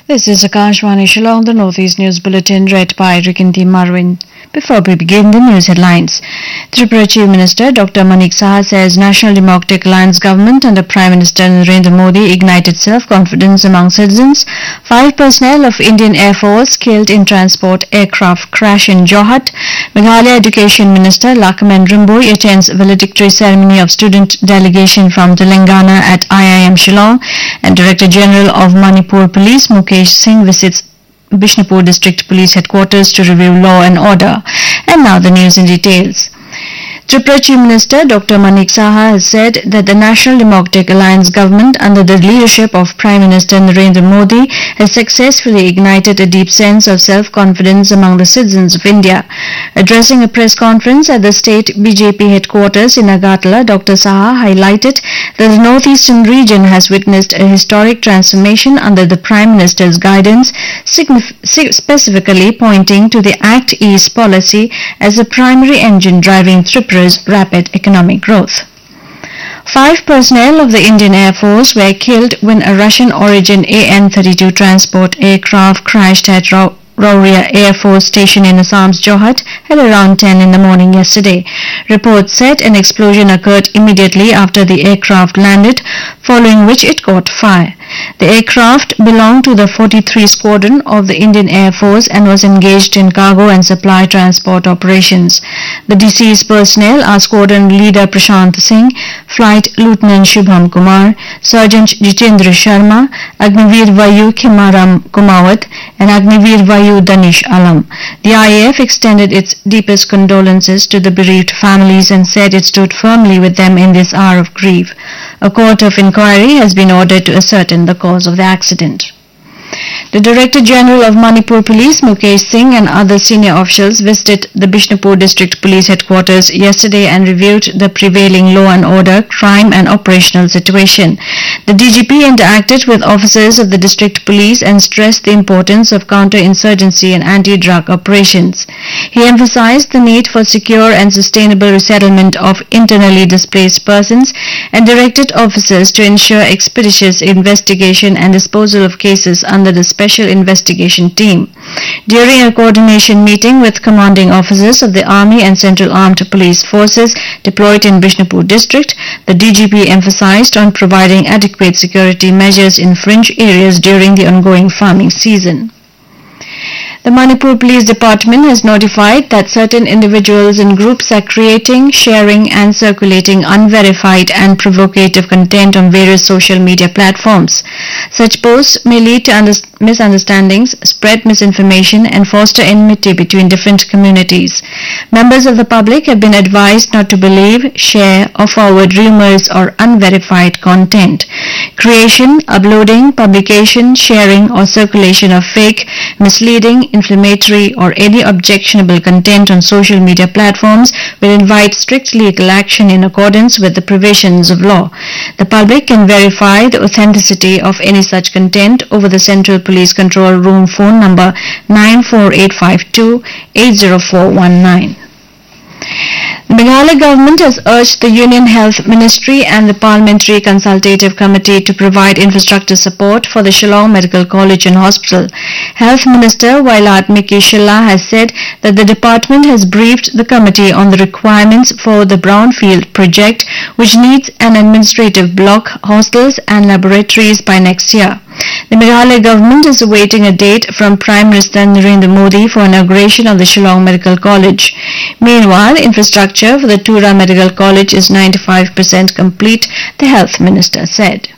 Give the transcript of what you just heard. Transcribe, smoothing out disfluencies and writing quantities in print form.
This is Akashvani Shillong, the Northeast News Bulletin, read by Rikinti Marwin. Before we begin, the news headlines. Tripura Chief Minister Dr. Manik Saha says National Democratic Alliance government under Prime Minister Narendra Modi ignited self-confidence among citizens. 5 personnel of Indian Air Force killed in transport aircraft crash in Jorhat. Meghalaya Education Minister Lakaman Rimboy attends valedictory ceremony of student delegation from Telangana at IIM Shillong, and Director General of Manipur Police Mukesh Singh visits Bishnupur District Police Headquarters to review law and order. And now the news in details. Tripura Chief Minister Dr. Manik Saha has said that the National Democratic Alliance government under the leadership of Prime Minister Narendra Modi has successfully ignited a deep sense of self-confidence among the citizens of India. Addressing a press conference at the state BJP headquarters in Agartala, Dr. Saha highlighted that the northeastern region has witnessed a historic transformation under the Prime Minister's guidance, specifically pointing to the Act East policy as the primary engine driving Tripura's rapid economic growth. 5 personnel of the Indian Air Force were killed when a Russian-origin AN-32 transport aircraft crashed at Rauria Air Force Station in Assam's Jorhat at around 10 in the morning yesterday. Reports said an explosion occurred immediately after the aircraft landed, following which it caught fire. The aircraft belonged to the 43 Squadron of the Indian Air Force and was engaged in cargo and supply transport operations. The deceased personnel are Squadron Leader Prashant Singh, Flight Lieutenant Shubham Kumar, Sergeant Jitendra Sharma, Agniveer Vayu Khimaram Kumawat, and Agniveer Vayu Danish Alam. The IAF extended its deepest condolences to the bereaved families and said it stood firmly with them in this hour of grief. A court of inquiry has been ordered to ascertain the cause of the accident. The Director General of Manipur Police, Mukesh Singh, and other senior officials visited the Bishnupur District Police Headquarters yesterday and reviewed the prevailing law and order, crime and operational situation. The DGP interacted with officers of the District Police and stressed the importance of counter-insurgency and anti-drug operations. He emphasized the need for secure and sustainable resettlement of internally displaced persons and directed officers to ensure expeditious investigation and disposal of cases under the Special Investigation Team. During a coordination meeting with commanding officers of the Army and Central Armed Police Forces deployed in Bishnupur District, the DGP emphasized on providing adequate security measures in fringe areas during the ongoing farming season. The Manipur Police Department has notified that certain individuals and groups are creating, sharing and circulating unverified and provocative content on various social media platforms. Such posts may lead to misunderstandings, spread misinformation and foster enmity between different communities. Members of the public have been advised not to believe, share or forward rumors or unverified content. Creation, uploading, publication, sharing or circulation of fake, misleading, inflammatory or any objectionable content on social media platforms will invite strict legal action in accordance with the provisions of law. The public can verify the authenticity of any such content over the Central Police Control Room phone number 94852 80419. The Meghalaya government has urged the Union Health Ministry and the Parliamentary Consultative Committee to provide infrastructure support for the Shillong Medical College and Hospital. Health Minister Wailat Miki Shilla has said that the department has briefed the committee on the requirements for the Brownfield project, which needs an administrative block, hostels and laboratories by next year. The Meghalaya government is awaiting a date from Prime Minister Narendra Modi for inauguration of the Shillong Medical College. Meanwhile, infrastructure for the Tura Medical College is 95% complete, the Health Minister said.